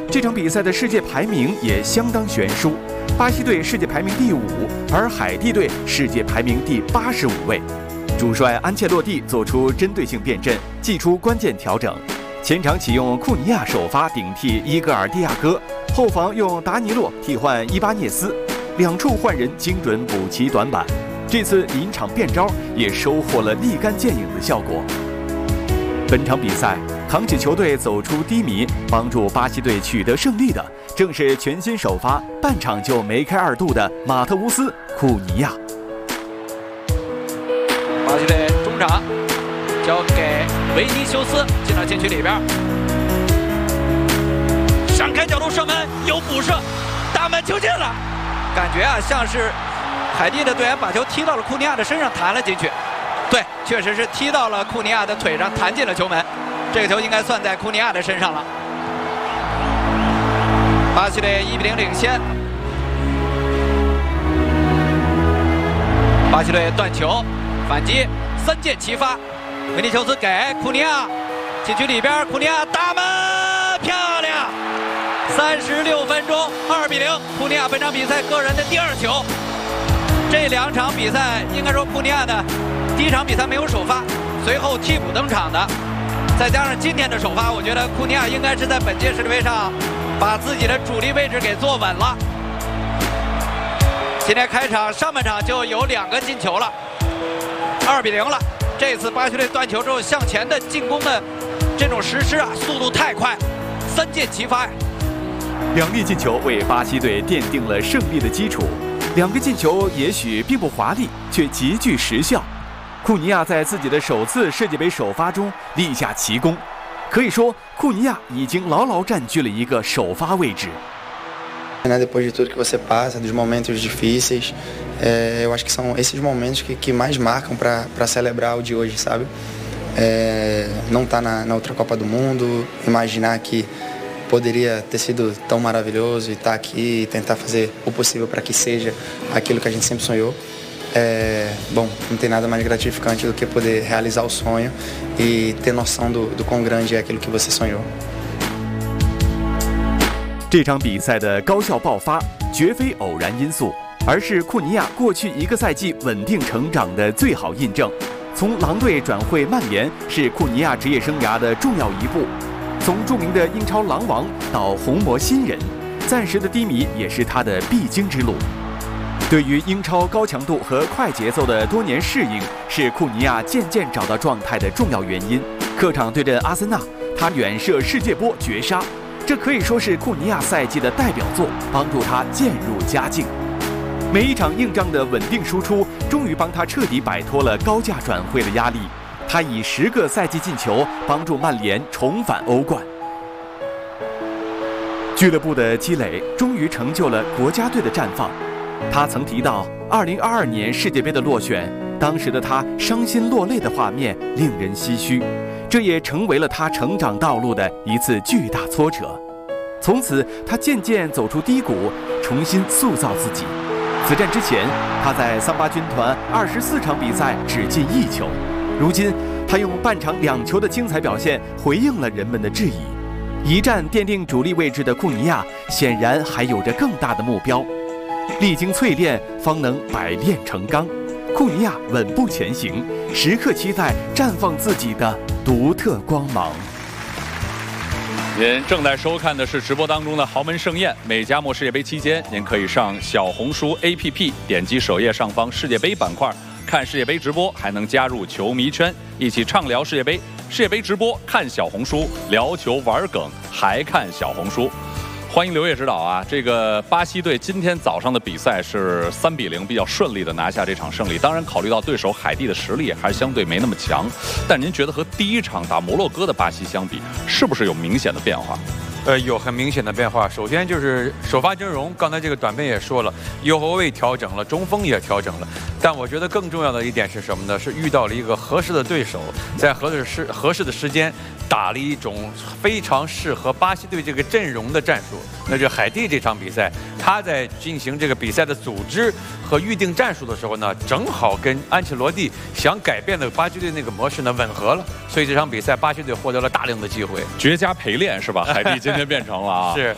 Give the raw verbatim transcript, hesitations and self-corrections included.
这场比赛的世界排名也相当悬殊，巴西队世界排名第五，而海地队世界排名第八十五位。主帅安切洛蒂做出针对性变阵，祭出关键调整。前场启用库尼亚首发顶替伊戈尔·蒂亚戈，后防用达尼洛替换伊巴涅斯，两处换人精准补齐短板。这次临场变招也收获了立竿见影的效果。本场比赛扛起球队走出低迷，帮助巴西队取得胜利的，正是全新首发、半场就梅开二度的马特乌斯·库尼亚。 巴西队中场交给维尼修斯，进到禁区里边，闪开角度射门，有补射，大门球进了，感觉啊像是海地的队员把球踢到了库尼亚的身上弹了进去。对，确实是踢到了库尼亚的腿上，弹进了球门。这个球应该算在库尼亚的身上了。巴西队一比零领先。巴西队断球，反击，三箭齐发。维尼修斯给库尼亚，禁区里边，库尼亚打门，漂亮！三十六分钟，二比零，库尼亚本场比赛个人的第二球。这两场比赛应该说库尼亚的第一场比赛没有首发，随后替补登场的，再加上今天的首发，我觉得库尼亚应该是在本届世界杯上把自己的主力位置给坐稳了。今天开场上半场就有两个进球了，二比零了。这次巴西队断球之后向前的进攻的这种实施啊，速度太快，三箭齐发呀！ 两粒进球为巴西队奠定了胜利的基础。两个进球也许并不华丽，却极具实效。库尼亚在自己的首次世界杯首发中立下奇功，可以说库尼亚已经牢牢占据了一个首发位置。 Depois de tudo que você passa, dos momentos difíceis, é, eu acho que são esses momentos que, que mais marcam para para celebrar o de hoje, sabe? É, não estar na, na outra Copa do Mundo, imaginar que poderia ter sido tão maravilhoso e estar aqui e tentar fazer o possível para que seja aquilo que a gente sempre sonhou. É, bom, não tem nada mais gratificante do que poder realizar o sonho e ter noção do, do quão grande é aquilo que você sonhou. 这场比赛的高效爆发绝非偶然因素，而是库尼亚过去一个赛季稳定成长的最好印证。从狼队转会曼联是库尼亚职业生涯的重要一步，从著名的英超狼王到红魔新人，暂时的低迷也是他的必经之路。对于英超高强度和快节奏的多年适应，是库尼亚渐渐找到状态的重要原因。客场对阵阿森纳，他远射世界波绝杀。这可以说是库尼亚赛季的代表作，帮助他渐入佳境。每一场硬仗的稳定输出，终于帮他彻底摆脱了高价转会的压力。他以十个赛季进球，帮助曼联重返欧冠。俱乐部的积累，终于成就了国家队的绽放。他曾提到，二零二二年世界杯的落选，当时的他伤心落泪的画面令人唏嘘。这也成为了他成长道路的一次巨大挫折。从此，他渐渐走出低谷，重新塑造自己。此战之前，他在桑巴军团二十四场比赛只进一球。如今，他用半场两球的精彩表现回应了人们的质疑。一战奠定主力位置的库尼亚，显然还有着更大的目标。历经淬炼，方能百炼成钢。库尼亚稳步前行，时刻期待绽放自己的独特光芒。 您正在收看的是直播当中的豪门盛宴。美加墨世界杯期间，您可以上小红书 A P P， 点击首页上方世界杯板块，看世界杯直播，还能加入球迷圈，一起畅聊世界杯。世界杯直播看小红书，聊球玩梗还看小红书。欢迎刘烨指导啊！这个巴西队今天早上的比赛是三比零，比较顺利的拿下这场胜利。当然，考虑到对手海地的实力还是相对没那么强，但您觉得和第一场打摩洛哥的巴西相比，是不是有明显的变化？ 呃，有很明显的变化。首先就是首发阵容，刚才这个短片也说了，右后卫调整了，中锋也调整了。但我觉得更重要的一点是什么呢？是遇到了一个合适的对手，在合适时合适的时间，打了一种非常适合巴西队这个阵容的战术。那就海地这场比赛，他在进行这个比赛的组织和预定战术的时候呢，正好跟安切洛蒂想改变的巴西队那个模式呢吻合了。所以这场比赛巴西队获得了大量的机会， 绝佳陪练是吧？海地今天变成了啊， 是。